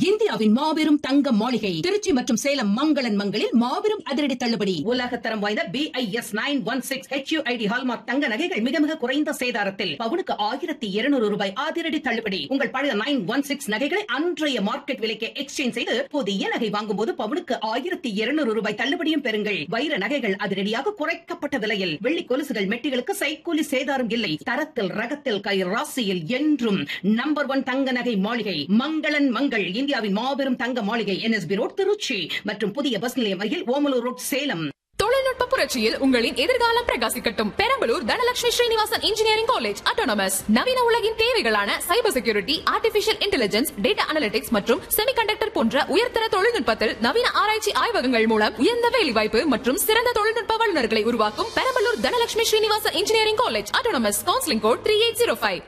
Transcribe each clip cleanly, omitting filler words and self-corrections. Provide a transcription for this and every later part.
இந்தியாவின் மாபெரும் தங்க மாளிகை திருச்சி மற்றும் சேலம் மங்களன் மங்களில் மாபெரும் அதிரடி தள்ளுபடி. உலகத்தரம் வாய்ந்த BIS 916 HUID ஹால்மார்க் தங்க நகைகள் மிக மிக குறைந்த சேதாரத்தில் பவுனுக்கு 1200 ரூபாய் அதிரடி தள்ளுபடி. உங்கள் பழைய 916 நகைகளை அன்றைய மார்க்கெட் விலைக்கு எக்ஸ்சேஞ்ச் செய்து புதிய நகை வாங்கும் போது பவுனுக்கு 1200 ரூபாய் தள்ளுபடியும் பெறுங்கள். வைர நகைகள் அதிரடியாக குறைக்கப்பட்ட விலையில், வெள்ளி கொலுசுகள் மெட்டிகளுக்கு சைக்கூலி சேதாரம் இல்லை. தரத்தில் ரகத்தில் கை ராசியில் என்றும் நம்பர் 1 தங்க நகை மாளிகை மங்களன் மங்கள். இந்தியாவின் மாபெரும் தங்க மாளிகை NSB ரோட் திருச்சி மற்றும் புதிய பஸ் நிலையம் அருகில் ஓமலூர் ரோட் சேலம். தொழில்நுட்ப புரட்சியில் உங்களின் எதிர்காலம் பிரகாசிக்கட்டும். Perambalur Dhanalakshmi Srinivasan engineering college autonomous நவீன உலகின் தேவைகளான cyber security, artificial intelligence, data analytics மற்றும் செமிகண்டக்டர் போன்ற உயர்தர தொழில்நுட்பத்தில் நவீன ஆராய்ச்சி ஆய்வகங்கள் மூலம் உயர்ந்த வேலைவாய்ப்பு மற்றும் சிறந்த தொழில்நுட்ப வல்லுநர்களை உருவாக்கும் Perambalur Dhanalakshmi Srinivasan engineering college autonomous. Counselling code 3805.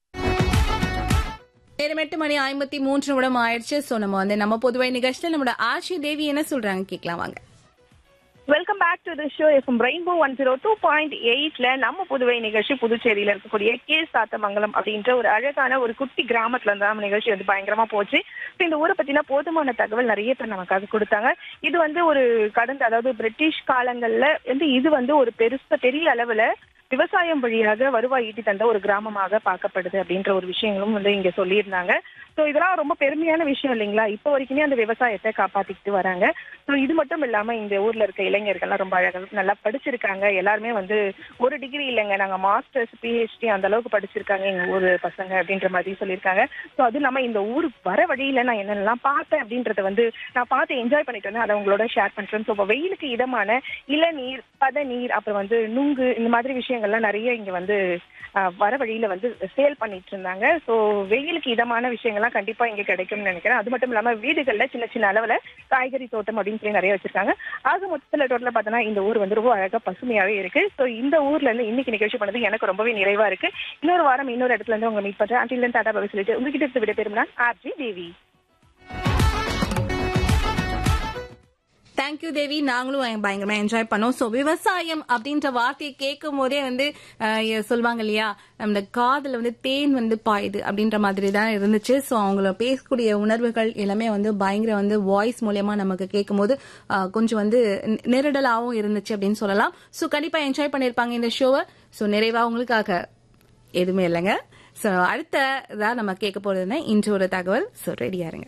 8:53 ஆயிடுச்சு. சோ நம்ம பொதுவை நிகழ்ச்சியில நம்மளோட ஆஷி தேவி என்ன சொல்றாங்க கேட்கலாம் வாங்க. Welcome back to the show. FM rainbow 102.8ல நம்ம புதுவை நிகழ்ச்சி புதுச்சேரியில இருக்கக்கூடிய சாத்தமங்கலம் அப்படின்ற ஒரு அழகான ஒரு குட்டி கிராமத்துல இருந்து நம்ம நிகழ்ச்சி வந்து பயங்கரமா போச்சு. இந்த ஊரை பத்தின போதுமான தகவல் நிறைய பேர் நமக்காக கொடுத்தாங்க. இது வந்து ஒரு கடந்த, அதாவது பிரிட்டிஷ் காலங்கள்ல இது வந்து ஒரு பெரிய அளவுல விவசாயம் வழியாக வருவாய் ஈட்டி தந்த ஒரு கிராமமாக பார்க்கப்படுது அப்படின்ற ஒரு விஷயங்களும் வந்து இங்க சொல்லியிருந்தாங்க. ஸோ இதெல்லாம் ரொம்ப பெருமையான விஷயம் இல்லைங்களா? இப்போ வரைக்குமே அந்த விவசாயத்தை காப்பாத்திக்கிட்டு வராங்க. ஸோ இது மட்டும் இல்லாம இந்த ஊர்ல இருக்க இளைஞர்கள்லாம் ரொம்ப அழகாக நல்லா படிச்சிருக்காங்க. எல்லாருமே வந்து ஒரு டிகிரி இல்லைங்க, நாங்க மாஸ்டர்ஸ் PhD அந்த அளவுக்கு படிச்சிருக்காங்க எங்க ஊர் பசங்க அப்படின்ற மாதிரி சொல்லியிருக்காங்க. ஸோ அது இல்லாம இந்த ஊருக்கு வர வழியில நான் என்னென்னலாம் பார்த்தேன் அப்படின்றத வந்து நான் பார்த்து என்ஜாய் பண்ணிட்டு வந்தேன். அதை உங்களோட ஷேர் பண்றேன். ஸோ வெயிலுக்கு இதமான இளநீர், பதநீர், அப்புறம் வந்து நுங்கு, இந்த மாதிரி விஷயங்கள்லாம் நிறைய இங்க வந்து வர வழியில வந்து சேல் பண்ணிட்டு இருந்தாங்க. ஸோ வெயிலுக்கு இதமான விஷயங்கள்லாம் கண்டிப்பா இங்க கிடைக்கும்னு நினைக்கிறேன். அது மட்டும் இல்லாம வீடுகள்ல சின்ன சின்ன அளவுல காய்கறி தோட்டம் அப்படின்னு சொல்லி நிறைய வச்சிருக்காங்க. ஆக மொத்தத்துல டோட்டலா பார்த்தோன்னா இந்த ஊர் வந்து ரொம்ப அழகா பசுமையாவே இருக்கு. ஸோ இந்த ஊர்ல இருந்து இன்னைக்கு நிகழ்ச்சி பண்ணது எனக்கு ரொம்பவே நிறைவா இருக்கு. இன்னொரு வாரம் இன்னொரு இடத்துல இருந்து உங்க மீட் பண்றேன். அன்டில் தென் டாடா பாய் சொல்லிட்டு உங்ககிட்ட இருந்து விட பெறும் நான் ஆர்ஜி தேவி. தேங்க்யூ தேவி. நாங்களும் பயங்கரமா என்ஜாய் பண்ணோம். ஸோ விவசாயம் அப்படின்ற வார்த்தையை கேட்கும் போதே வந்து சொல்லுவாங்க இல்லையா, நம்ம காதுல வந்து தேன் வந்து பாயுது அப்படின்ற மாதிரி தான் இருந்துச்சு. ஸோ அவங்கள பேசக்கூடிய உணர்வுகள் எல்லாமே வந்து பயங்கர வந்து வாய்ஸ் மூலமா நமக்கு கேட்கும் போது கொஞ்சம் வந்து நெருடலாகவும் இருந்துச்சு அப்படின்னு சொல்லலாம். ஸோ கண்டிப்பா என்ஜாய் பண்ணிருப்பாங்க இந்த ஷோவை. ஸோ நிறைவா உங்களுக்காக எதுவுமே இல்லைங்க. ஸோ அடுத்ததான் நம்ம கேட்க போறதுன்னா இன்று ஒரு தகவல். ஸோ ரெடியா இருங்க.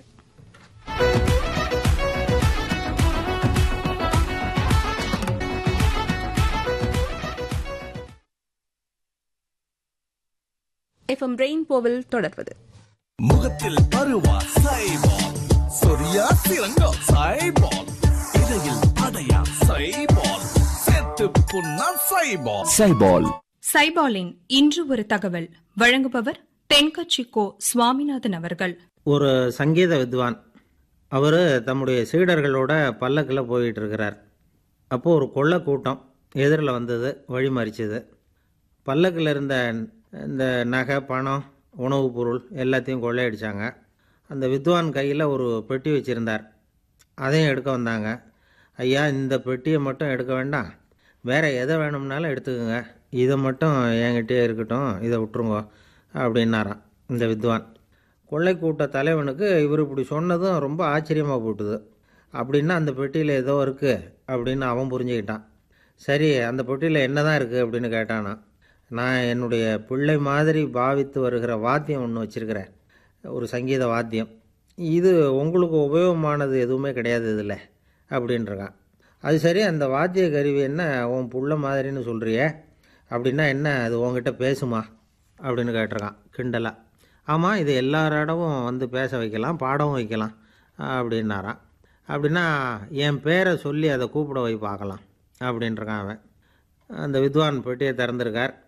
எஃப்எம் ரெயின்போவில் தொடர்வது முகத்தில் பருவா சைபால், சொரியா சிறங்கா சைபால், இடையில் அடையா சைபால், செத்து புண்ணா சைபால். சைபால் சைபாலின் இன்று ஒரு தகவல் வழங்குபவர் தென்கட்சி கோ சுவாமிநாதன் அவர்கள். ஒரு சங்கீத வித்வான், அவர் தம்முடைய சீடர்களோட பல்லக்கில் போயிட்டு இருக்கிறார். அப்போது ஒரு கொள்ளை கூட்டம் எதிரில் வந்தது, வழிமறிச்சது. பல்லக்கில் இருந்த இந்த நகை, பணம், உணவுப் பொருள் எல்லாத்தையும் கொள்ளையடித்தாங்க. அந்த வித்வான் கையில் ஒரு பெட்டி வச்சுருந்தார், அதையும் எடுக்க வந்தாங்க. ஐயா, இந்த பெட்டியை மட்டும் எடுக்க வேண்டாம், வேறு எதை வேணும்னாலும் எடுத்துக்கோங்க, இதை மட்டும் என்கிட்டே இருக்கட்டும், இதை விட்டுருங்க அப்படின்னாராம் இந்த வித்வான். கொள்ளை கூட்ட தலைவனுக்கு இவர் இப்படி சொன்னதும் ரொம்ப ஆச்சரியமாக போட்டுது. அப்படின்னா அந்த பெட்டியில் ஏதோ இருக்குது அப்படின்னு அவன் புரிஞ்சுக்கிட்டான். சரி, அந்த பெட்டியில் என்ன தான் இருக்குது அப்படின்னு கேட்டானா. நான் என்னுடைய பிள்ளை மாதிரி பாவித்து வருகிற வாத்தியம் ஒன்று வச்சுருக்கிறேன், ஒரு சங்கீத வாத்தியம். இது உங்களுக்கு உபயோகமானது எதுவுமே கிடையாது இதில் அப்படின்றான். அது சரி, அந்த வாத்திய கருவி என்ன உன் புள்ள மாதிரின்னு சொல்கிறியே, அப்படின்னா என்ன அது உங்ககிட்ட பேசுமா அப்படின்னு கேட்டிருக்கான் கிண்டலாக. ஆமாம், இது எல்லாரோடவும் வந்து பேச வைக்கலாம், பாடவும் வைக்கலாம் அப்படின்னாரான். அப்படின்னா என் பேரை சொல்லி அதை கூப்பிட வை பார்க்கலாம் அப்படின்றான் அவன். அந்த வித்வான் பெட்டியை திறந்திருக்கார்.